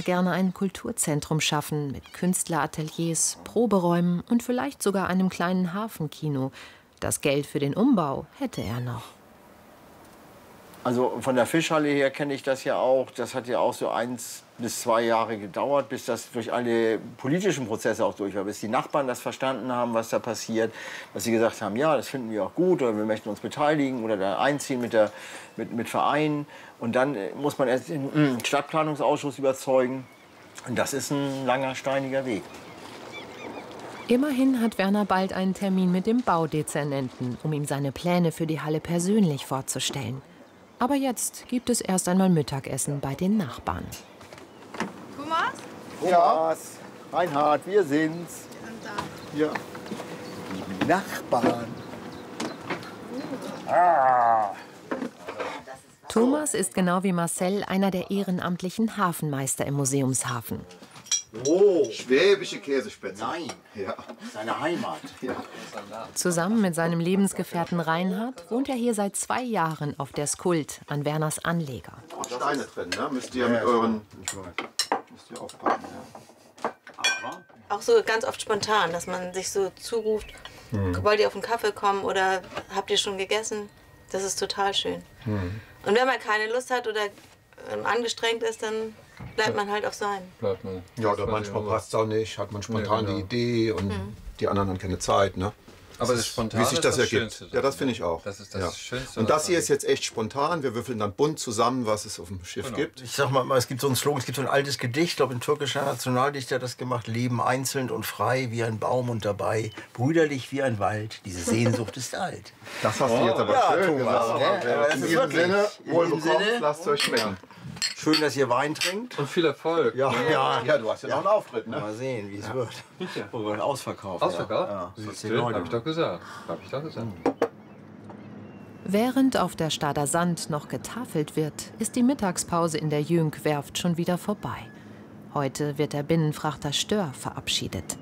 er gerne ein Kulturzentrum schaffen mit Künstlerateliers, Proberäumen und vielleicht sogar einem kleinen Hafenkino. Das Geld für den Umbau hätte er noch. Also von der Fischhalle her kenne ich das ja auch. Das hat ja auch so 1 bis 2 Jahre gedauert, bis das durch alle politischen Prozesse auch durch war. Bis die Nachbarn das verstanden haben, was da passiert. Dass sie gesagt haben, ja, das finden wir auch gut oder wir möchten uns beteiligen oder da einziehen mit Vereinen. Und dann muss man erst den Stadtplanungsausschuss überzeugen. Und das ist ein langer, steiniger Weg. Immerhin hat Werner bald einen Termin mit dem Baudezernenten, um ihm seine Pläne für die Halle persönlich vorzustellen. Aber jetzt gibt es erst einmal Mittagessen bei den Nachbarn. Thomas? Ja, Reinhard, wir sind's. Ja. Die Nachbarn. Thomas ist genau wie Marcel einer der ehrenamtlichen Hafenmeister im Museumshafen. Oh, schwäbische Käsespätzle. Nein, Ja. seine Heimat. Ja. Zusammen mit seinem Lebensgefährten Reinhard wohnt er hier seit 2 Jahren auf der Skult an Werners Anleger. Steine drin, ne? Müsst ihr mit euren... Müsst ihr aufpacken, ja. Auch so ganz oft spontan, dass man sich so zuruft, wollt ihr auf einen Kaffee kommen oder habt ihr schon gegessen? Das ist total schön. Und wenn man keine Lust hat oder angestrengt ist, dann bleibt man halt auf sein. Ja, oder manchmal passt es auch nicht, hat man spontan die Idee und die anderen haben keine Zeit, ne? Aber das spontan wie sich das ist das ergibt. Schönste. Ja, das finde ich auch. Das ist das Schönste. Und das hier ist jetzt echt spontan. Wir würfeln dann bunt zusammen, was es auf dem Schiff gibt. Ich sag mal, es gibt so einen Slogan, es gibt so ein altes Gedicht, ich glaube, ein türkischer Nationaldichter hat das gemacht. Leben einzeln und frei wie ein Baum und dabei, brüderlich wie ein Wald. Diese Sehnsucht ist alt. Das hast du jetzt aber schön gesagt. Ja, das In ist diesem wirklich. Sinne, In wohl diesem bekommen, Sinne. lasst es euch schmecken. Schön, dass ihr Wein trinkt. Und viel Erfolg. Ja, Du hast ja noch einen Auftritt, ne? Mal sehen, wie es wird. Wo wir ausverkauft. Ausverkauft? Ja. Das hab ich doch gesagt. Während auf der Stader Sand noch getafelt wird, ist die Mittagspause in der Jünk-Werft schon wieder vorbei. Heute wird der Binnenfrachter Stör verabschiedet.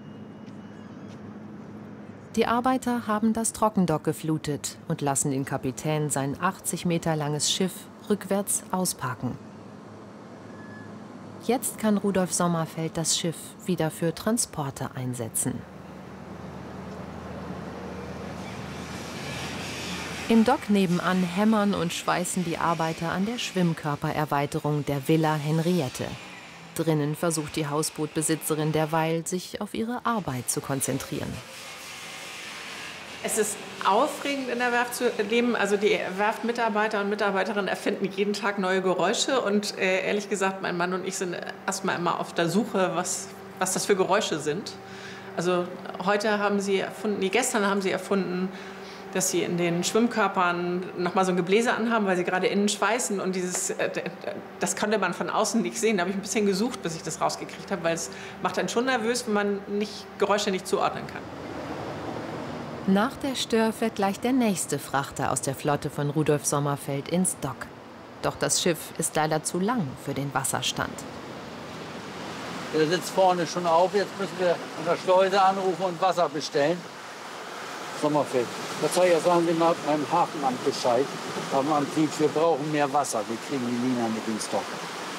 Die Arbeiter haben das Trockendock geflutet und lassen den Kapitän sein 80 Meter langes Schiff rückwärts ausparken. Jetzt kann Rudolf Sommerfeld das Schiff wieder für Transporte einsetzen. Im Dock nebenan hämmern und schweißen die Arbeiter an der Schwimmkörpererweiterung der Villa Henriette. Drinnen versucht die Hausbootbesitzerin derweil, sich auf ihre Arbeit zu konzentrieren. Es ist aufregend, in der Werft zu leben. Also die Werftmitarbeiter und Mitarbeiterinnen erfinden jeden Tag neue Geräusche. Und ehrlich gesagt, mein Mann und ich sind erstmal immer auf der Suche, was das für Geräusche sind. Also gestern haben sie erfunden, dass sie in den Schwimmkörpern noch mal so ein Gebläse anhaben, weil sie gerade innen schweißen. Und das konnte man von außen nicht sehen. Da habe ich ein bisschen gesucht, bis ich das rausgekriegt habe, weil es macht einen schon nervös, wenn man Geräusche nicht zuordnen kann. Nach der Stör fährt gleich der nächste Frachter aus der Flotte von Rudolf Sommerfeld ins Dock. Doch das Schiff ist leider zu lang für den Wasserstand. Der sitzt vorne schon auf. Jetzt müssen wir an der Schleuse anrufen und Wasser bestellen. Sommerfeld. Das soll ja sagen, wir mal beim Hafenamt Bescheid. Am Amt sieht, wir brauchen mehr Wasser. Wir kriegen die Lina nicht ins Dock.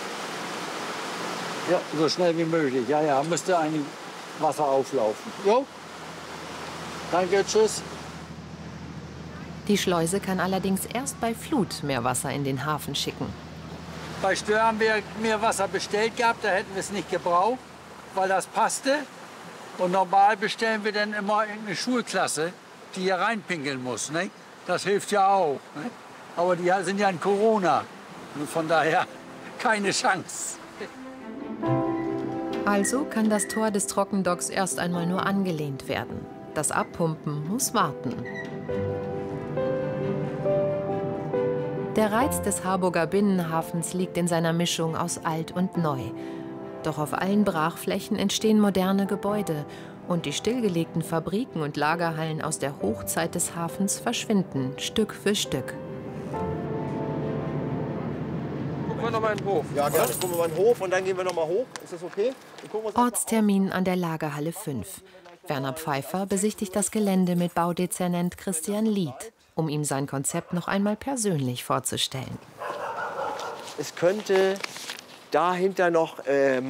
Ja, so schnell wie möglich. Ja, müsste eigentlich Wasser auflaufen. Jo. Danke, tschüss. Die Schleuse kann allerdings erst bei Flut mehr Wasser in den Hafen schicken. Bei Stör haben wir mehr Wasser bestellt gehabt, da hätten wir es nicht gebraucht, weil das passte. Und normal bestellen wir dann immer eine Schulklasse, die hier reinpinkeln muss. Ne? Das hilft ja auch. Ne? Aber die sind ja in Corona. Und von daher keine Chance. Also kann das Tor des Trockendocks erst einmal nur angelehnt werden. Das Abpumpen muss warten. Der Reiz des Harburger Binnenhafens liegt in seiner Mischung aus alt und neu. Doch auf allen Brachflächen entstehen moderne Gebäude und die stillgelegten Fabriken und Lagerhallen aus der Hochzeit des Hafens verschwinden Stück für Stück. Gucken wir noch mal in den Hof. Ja, gerne. Gucken wir mal in den Hof und dann gehen wir noch mal hoch. Ist das okay? Ortstermin an der Lagerhalle 5. Werner Pfeiffer besichtigt das Gelände mit Baudezernent Christian Lied, um ihm sein Konzept noch einmal persönlich vorzustellen. Es könnte dahinter noch